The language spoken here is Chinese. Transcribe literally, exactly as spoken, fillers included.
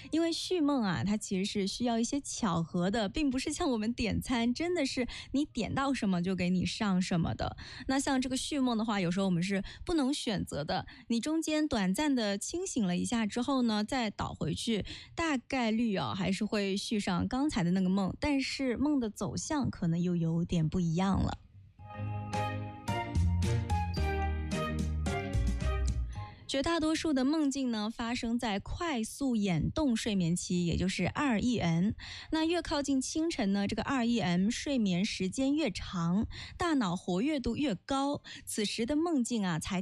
因为续梦啊，它其实是需要一些巧合的，并不是像我们点餐，真的是你点到什么就给你上什么的。那像这个续梦的话，有时候我们是不能选择的，你中间短暂的清醒了一下之后呢，再倒回去，大概率啊还是会续上刚才的那个梦，但是梦的走向可能又有点不一样了。绝大多数的梦境呢，发生在快速眼动睡眠期，也就是 二 E M。那越靠近清晨呢，这个 二 E M 睡眠时间越长，大脑活跃度越高，此时的梦境啊才